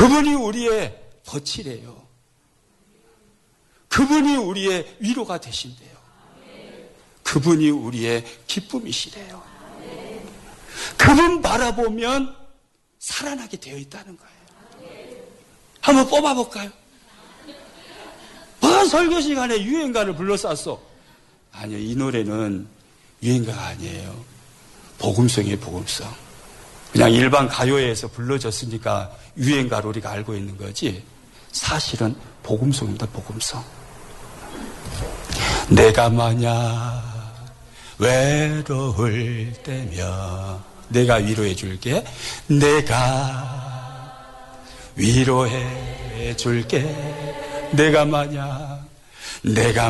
그분이 우리의 덫이래요. 그분이 우리의 위로가 되신대요. 그분이 우리의 기쁨이시래요. 그분 바라보면 살아나게 되어 있다는 거예요. 한번 뽑아볼까요? 설교 시간에 유행가를 불러쌌어. 아니요, 이 노래는 유행가가 아니에요. 복음성이에요, 복음성. 그냥 일반 가요에서 불러졌으니까 유행가로 우리가 알고 있는 거지, 사실은 복음성입니다, 복음성. 내가 만약 외로울 때면 내가 위로해 줄게. 내가 위로해 줄게. 내가 만약